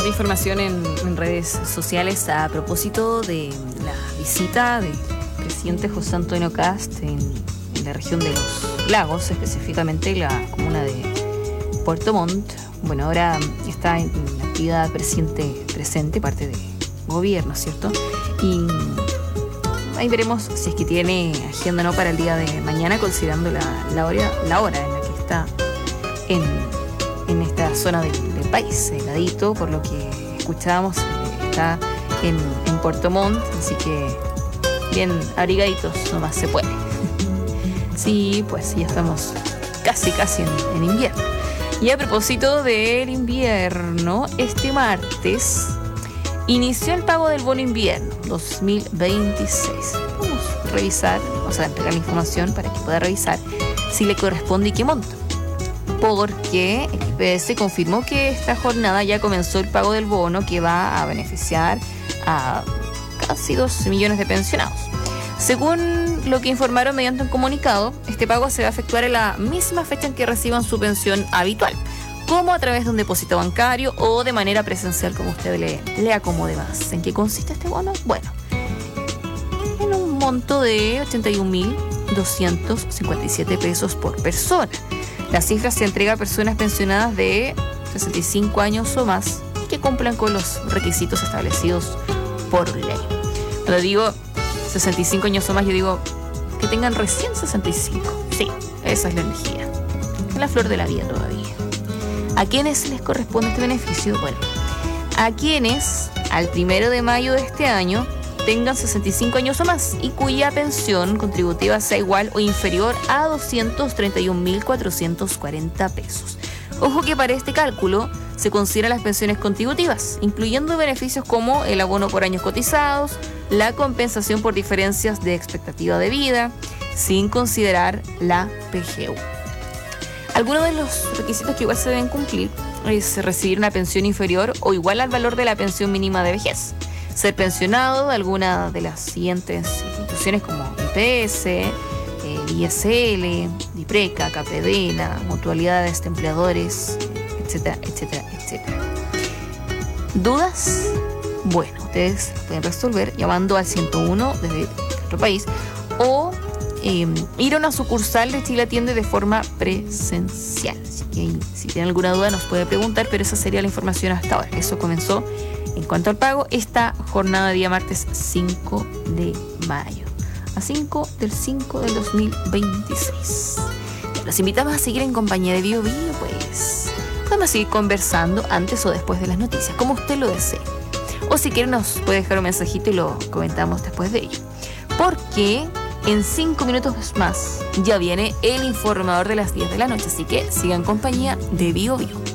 Harta información en redes sociales a propósito de la visita del presidente José Antonio Kast en la región de Los Lagos, específicamente la comuna de Puerto Montt. Bueno, ahora está en la actividad presente, parte de gobierno, ¿cierto? Y ahí veremos si es que tiene agenda o no para el día de mañana, considerando la hora en la que está en esta zona del país, heladito, por lo que escuchábamos, está en Puerto Montt, así que bien abrigaditos nomás se puede. Sí, pues ya estamos casi en invierno. Y a propósito del invierno, este martes inició el pago del bono invierno 2026. Vamos a revisar, vamos a entregar la información para que pueda revisar si le corresponde y qué monto. Porque el IPS confirmó que esta jornada ya comenzó el pago del bono que va a beneficiar a casi 2 millones de pensionados. Según lo que informaron mediante un comunicado, este pago se va a efectuar en la misma fecha en que reciban su pensión habitual, como a través de un depósito bancario o de manera presencial, como usted le acomode más. ¿En qué consiste este bono? Bueno, en un monto de 81.257 pesos por persona. La cifra se entrega a personas pensionadas de 65 años o más que cumplan con los requisitos establecidos por ley. Cuando digo 65 años o más, yo digo que tengan recién 65. Sí, esa es la energía. Es la flor de la vida todavía. ¿A quiénes les corresponde este beneficio? Bueno, a quienes al 1 de mayo de este año tengan 65 años o más y cuya pensión contributiva sea igual o inferior a 231.440 pesos. Ojo que para este cálculo se consideran las pensiones contributivas, incluyendo beneficios como el abono por años cotizados, la compensación por diferencias de expectativa de vida, sin considerar la PGU. Algunos de los requisitos que igual se deben cumplir es recibir una pensión inferior o igual al valor de la pensión mínima de vejez, ser pensionado de alguna de las siguientes instituciones como IPS, ISL, DIPRECA, CAPEDENA, mutualidades de empleadores, etcétera, etcétera, etcétera. ¿Dudas? Bueno, ustedes pueden resolver llamando al 101 desde nuestro país o ir a una sucursal de Chile Atiende de forma presencial. Así que si tienen alguna duda nos puede preguntar, pero esa sería la información hasta ahora. Eso comenzó en cuanto al pago esta jornada de día martes 5 de mayo. A 5 del 5 del 2026. Los invitamos a seguir en compañía de Bio, pues podemos seguir conversando antes o después de las noticias, como usted lo desee. O si quiere nos puede dejar un mensajito y lo comentamos después de ello. Porque en 5 minutos más ya viene el informador de las 10 de la noche, así que sigan en compañía de Bio.